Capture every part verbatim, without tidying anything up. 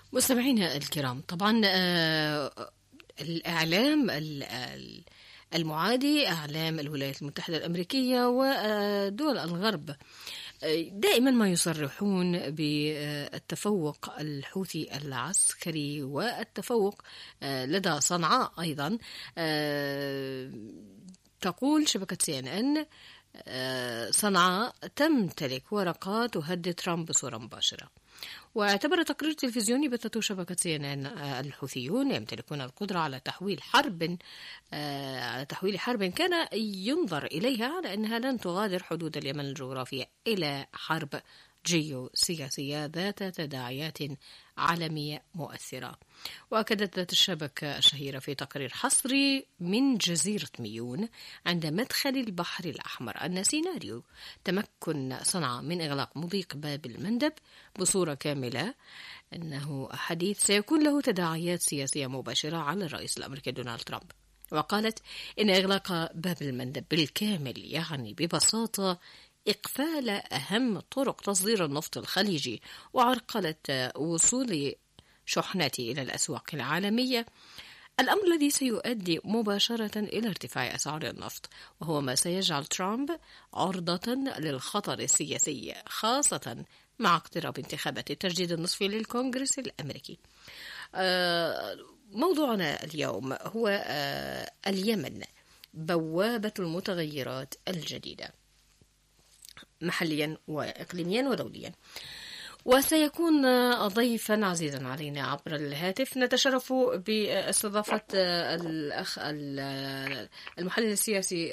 مستمعينا الكرام، طبعا الإعلام المعادي، إعلام الولايات المتحدة الأمريكية ودول الغرب، دائما ما يصرحون بالتفوق الحوثي العسكري والتفوق لدى صنعاء أيضا. تقول شبكة سي إن إن صنعاء تمتلك ورقات تهدد ترامب بصورة مباشرة. واعتبر تقرير تلفزيوني بثته شبكة سي إن إن الحوثيون يمتلكون القدرة على تحويل حرب على تحويل حرب كان ينظر إليها على أنها لن تغادر حدود اليمن الجغرافية إلى حرب جيوسياسية ذات تداعيات عالمية مؤثرة. وأكدت ذات الشبكة الشهيرة في تقرير حصري من جزيرة ميون عند مدخل البحر الأحمر أن سيناريو تمكن صنعاء من إغلاق مضيق باب المندب بصورة كاملة أنه حديث سيكون له تداعيات سياسية مباشرة على الرئيس الأمريكي دونالد ترامب. وقالت إن إغلاق باب المندب بالكامل يعني ببساطة إقفال أهم طرق تصدير النفط الخليجي وعرقلة وصول شحنته إلى الأسواق العالمية، الأمر الذي سيؤدي مباشرة إلى ارتفاع أسعار النفط، وهو ما سيجعل ترامب عرضة للخطر السياسي، خاصة مع اقتراب انتخابات التجديد النصفي للكونغرس الأمريكي. موضوعنا اليوم هو اليمن، بوابة المتغيرات الجديدة محليا وإقليميا ودوليا. وسيكون ضيفا عزيزا علينا عبر الهاتف. نتشرف باستضافة الأخ المحلل السياسي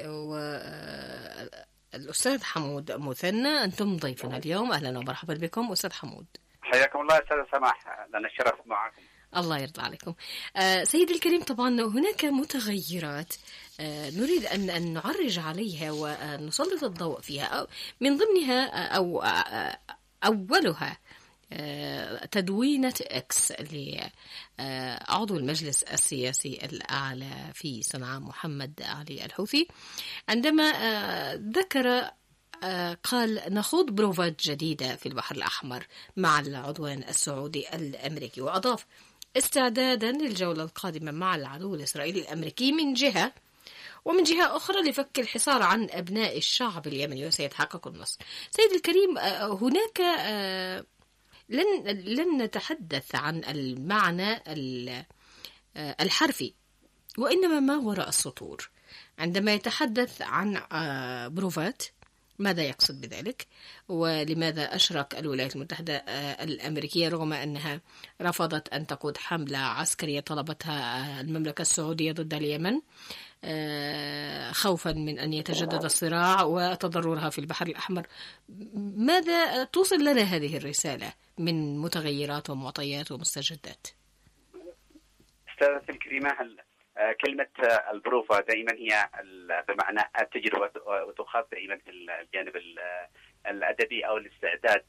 والأستاذ حمود مثنى. أنتم ضيفنا اليوم، أهلا ومرحبا بكم أستاذ حمود. حياكم الله أستاذ سماح، لنا الشرف معكم. الله يرضى عليكم. آه سيدي الكريم، طبعا هناك متغيرات آه نريد أن, أن نعرج عليها ونسلط الضوء فيها، أو من ضمنها أو آه أولها آه تدوينة إكس لعضو المجلس السياسي الأعلى في صنعاء محمد علي الحوثي، عندما آه ذكر آه قال نخوض بروفات جديدة في البحر الأحمر مع العدوان السعودي الأمريكي، وأضاف استعدادا للجولة القادمة مع العدو الإسرائيلي الأمريكي من جهة، ومن جهة أخرى لفك الحصار عن أبناء الشعب اليمني وسيتحقق النصر. سيد الكريم، هناك لن لن نتحدث عن المعنى الحرفي، وإنما ما وراء السطور. عندما يتحدث عن بروفات، ماذا يقصد بذلك؟ ولماذا أشرك الولايات المتحدة الأمريكية رغم أنها رفضت أن تقود حملة عسكرية طلبتها المملكة السعودية ضد اليمن خوفا من أن يتجدد الصراع وتضررها في البحر الأحمر؟ ماذا توصل لنا هذه الرسالة من متغيرات ومعطيات ومستجدات؟ أستاذة الكريمة، كلمة البروفة دائما هي بمعنى التجربة، وتخاط دائما في الجانب الأدبي أو الاستعداد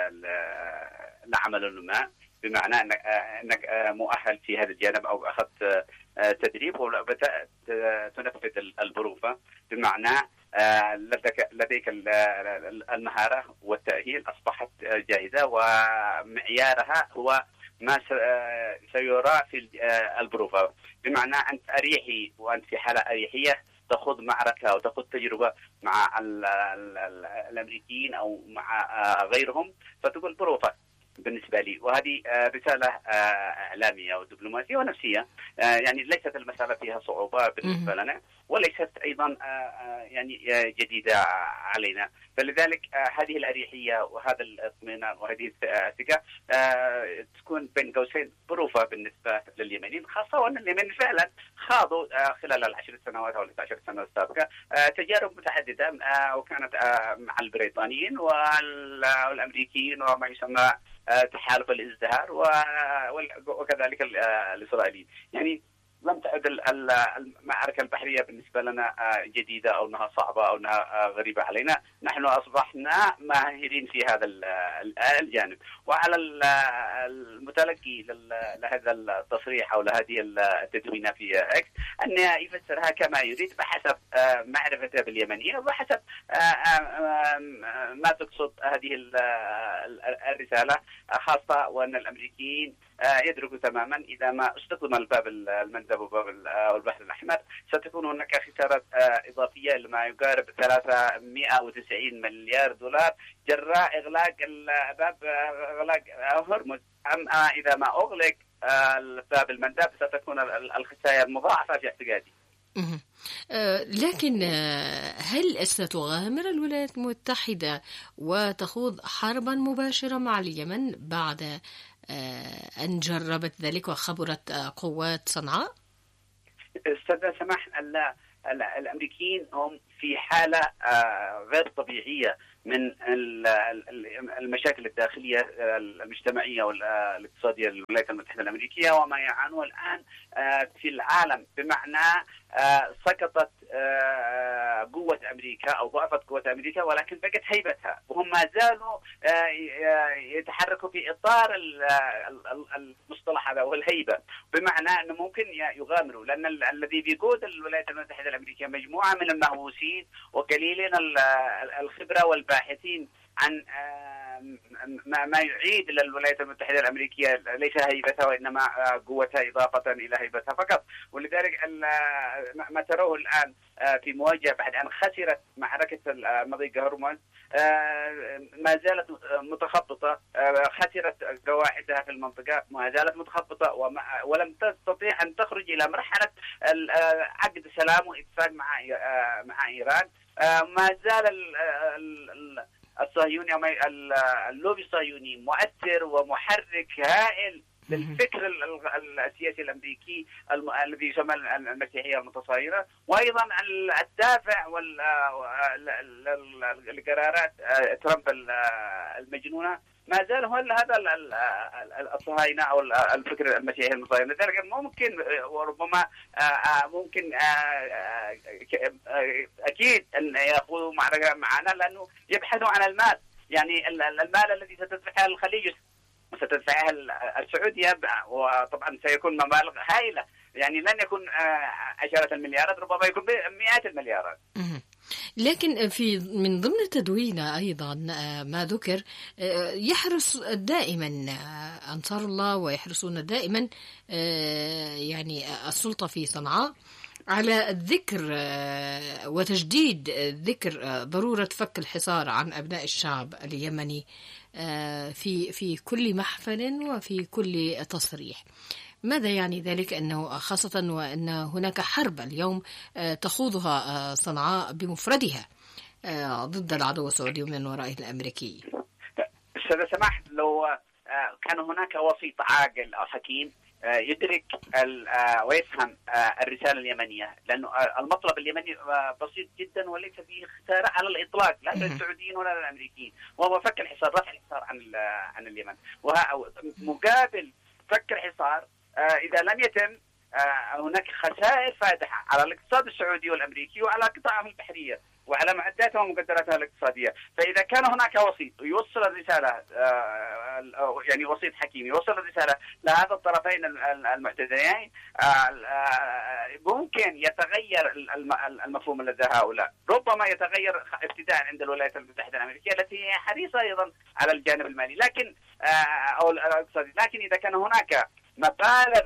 لعمل ما، بمعنى أنك مؤهل في هذا الجانب أو أخذت تدريب وبدأت تنفذ البروفة، بمعنى لديك لديك المهارة والتأهيل أصبحت جاهزة، ومعيارها هو ما سيرى في البروفة، بمعنى أنت أريحي وأنت في حالة أريحية تخوض معركة وتخوض تجربة مع ال ال ال الأمريكيين أو مع غيرهم، فتقول بروفة بالنسبة لي. وهذه رسالة إعلامية ودبلوماسية ونفسية، يعني ليست المسألة فيها صعوبة بالنسبة لنا، وليست أيضا يعني جديدة علينا. فلذلك هذه الأريحية وهذا الاطمئنان وهذه الثقة تكون بين قوسين بروفة بالنسبة لليمنيين، خاصة وأن اليمن فعلا خاضوا خلال العشر سنوات أو العشر سنوات السابقة تجارب متعددة، وكانت مع البريطانيين والأمريكيين وما يسمى تحالف الازدهار، وكذلك الإسرائيلي. يعني لم تعد المعركة البحرية بالنسبة لنا جديدة أو أنها صعبة أو أنها غريبة علينا. نحن أصبحنا ماهرين في هذا الجانب. وعلى المتلقي لهذا التصريح أو لهذه التدوينة في إكس أن يفسرها كما يريد بحسب معرفته باليمنية وبحسب ما تقصد هذه الرسالة، خاصة وأن الأمريكيين يدركوا تماما إذا ما استخدم الباب المندب وباب البحر الأحمر ستكون هناك خسارة إضافية لما يقارب ثلاثمائة وتسعين مليار دولار جراء إغلاق الباب إغلاق هرمز. أما إذا ما أغلق الباب المندب ستكون الخسائر مضاعفة في اعتقادي. لكن هل ستغامر الولايات المتحدة وتخوض حربا مباشرة مع اليمن بعد أن جربت ذلك وخبرت قوات صنعاء؟ أستاذ سماح، الأمريكيين هم في حالة غير طبيعية من المشاكل الداخلية المجتمعية والاقتصادية للولايات المتحدة الأمريكية وما يعانوه الآن في العالم، بمعنى سقطت قوة أمريكا أو ضعفت قوة أمريكا ولكن بقت هيبتها، وهم ما زالوا يتحركوا في إطار المصطلح هذا والهيبة، بمعنى أنه ممكن يغامروا، لأن الذي بيقود الولايات المتحدة الأمريكية مجموعة من المهووسين وقليلين الخبرة والباحثين عن ما يعيد للولايات المتحدة الأمريكية ليس هيبتها وإنما قوتها إضافة إلى هيبتها فقط. ولذلك ما تروه الآن في مواجهة بعد أن خسرت معركة مضيق هرمز ما زالت متخبطة، خسرت قواعدها في المنطقة ما زالت متخبطة ولم تستطيع أن تخرج إلى مرحلة عقد سلام واتفاق مع مع إيران. ما زال الصهيوني أو اللوبي الصهيوني مؤثر ومحرك هائل للفكر السياسي الأمريكي الذي يسمى المسيحية المتصايرة، وأيضا الدافع والقرارات ترامب المجنونة ما زال هو هذا الصهاينة أو الفكر المسيحي المتصاير. لذلك ممكن وربما ممكن أكيد أن يأخذوا معركة معنا لأنه يبحثوا عن المال، يعني المال الذي ستدفعه الخليج ستدفعها السعودية، وطبعا سيكون مبالغ هائلة، يعني لن يكون عشرة المليارات، ربما يكون مئات المليارات. لكن في من ضمن التدوينة أيضا ما ذكر يحرص دائما أنصار الله ويحرصون دائما يعني السلطة في صنعاء على الذكر وتجديد ذكر ضرورة فك الحصار عن أبناء الشعب اليمني في في كل محفل وفي كل تصريح. ماذا يعني ذلك؟ أنه خاصة وأن هناك حرب اليوم تخوضها صنعاء بمفردها ضد العدو السعودي ومن ورائه الأمريكي. أستاذ سماح، لو كان هناك وسيط عاقل أو حكيم يدرك ويفهم الرسالة اليمنية، لأنه المطلب اليمني بسيط جدا وليس فيه خسارة على الإطلاق لا للسعوديين ولا للأمريكيين، وهو فك الحصار، رفع الحصار عن عن اليمن. ومقابل فك الحصار إذا لم يتم هناك خسائر فادحة على الاقتصاد السعودي والأمريكي وعلى قطاعهم البحرية وعلى معداتها ومقدراتها الاقتصادية. فإذا كان هناك وسيط يوصل الرسالة، يعني وسيط حكيم يوصل الرسالة لهذا الطرفين المعتدلين، ممكن يتغير المفهوم لدى هؤلاء، ربما يتغير ابتداء عند الولايات المتحدة الأمريكية التي هي حريصة أيضا على الجانب المالي لكن أو الاقتصادي. لكن إذا كان هناك مبالغ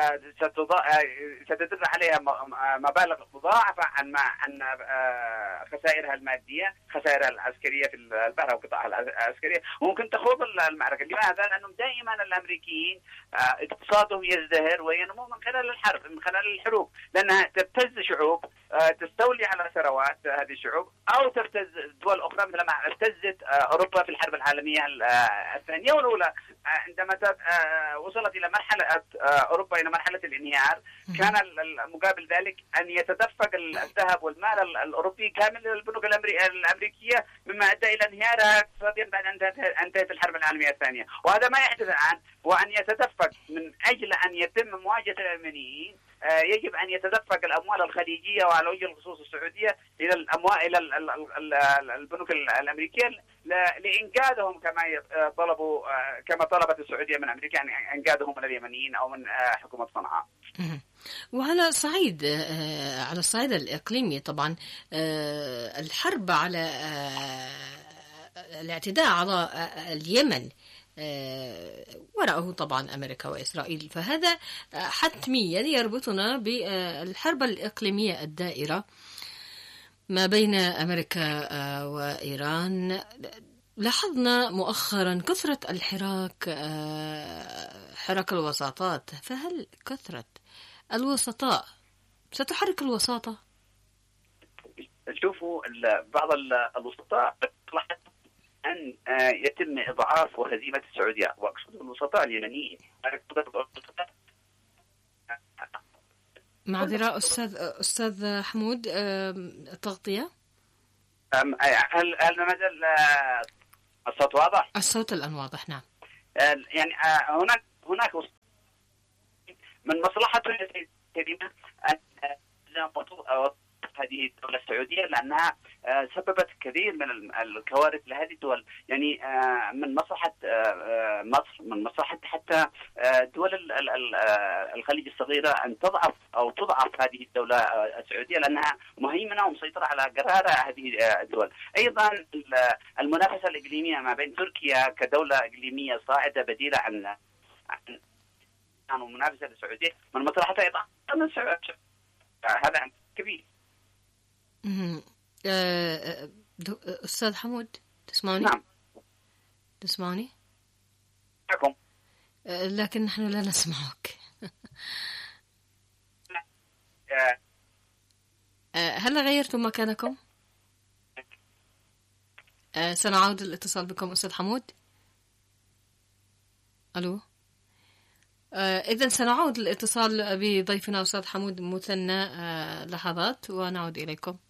ستدر عليها مبالغ مضاعفة عن عن خسائرها المادية، خسائرها العسكرية في البحر وقطاعها العسكرية، وممكن تخوض المعركة. لماذا؟ لأنهم دائما الأمريكيين اقتصادهم يزدهر وينمو من خلال الحرب، من خلال الحروب، لأنها تبتز شعوب، تستولي على ثروات هذه الشعوب، أو تبتز دول أخرى مثل ما ابتزت أوروبا في الحرب العالمية الثانية والأولى. عندما وصلت إلى مرحلة أوروبا إلى مرحلة الانهيار، كان مقابل ذلك أن يتدفق الذهب والمال الأوروبي كامل للبنوك الأمريكية، مما أدى إلى انهيارها اقتصاديا بعد أن انتهت الحرب العالمية الثانية. وهذا ما يحدث الآن، وأن يتدفق من أجل أن يتم مواجهة اليمنيين يجب أن يتدفق الأموال الخليجية وعلى وجه الخصوص السعودية إلى الأموال إلى البنوك الأمريكية لإنقاذهم كما طلبوا كما طلبت السعودية من أمريكا، يعني إنقاذهم من اليمنيين أو من حكومة صنعاء. وعلى صعيد على الصعيد الإقليمي طبعا الحرب على الاعتداء على اليمن وراءه طبعا أمريكا وإسرائيل، فهذا حتميا يربطنا بالحرب الإقليمية الدائرة ما بين أمريكا وإيران. لاحظنا مؤخرا كثرة الحراك، حراك الوساطات، فهل كثرة الوسطاء ستحرك الوساطة؟ شوفوا بعض الوسطاء أن يتم إضعاف وهزيمة السعودية، وأقصد الوسطاء اليمنيين. معذرة أستاذ أستاذ حمود، التغطية. هل هل ما زال الصوت واضح؟ الصوت الآن واضح، نعم. يعني هناك هناك من مصلحته الكريمة أن هذه الدولة السعودية، لأنها سببت كثير من الكوارث لهذه الدول، يعني من مصلحة مصر، من مصلحة حتى دول الخليج الصغيرة أن تضعف أو تضعف هذه الدولة السعودية، لأنها مهيمنة ومسيطرة على قرار هذه الدول. أيضا المنافسة الإقليمية ما بين تركيا كدولة إقليمية صاعدة بديلة عن عن منافسة للسعودية، من مصلحتها أيضا هذا كبير. أستاذ حمود تسمعني؟ نعم تسمعني؟ معكم لكن نحن لا نسمعك. هل غيرتم مكانكم؟ سنعود الاتصال بكم أستاذ حمود. ألو، إذن سنعود الاتصال بضيفنا أستاذ حمود مثنى لحظات ونعود إليكم.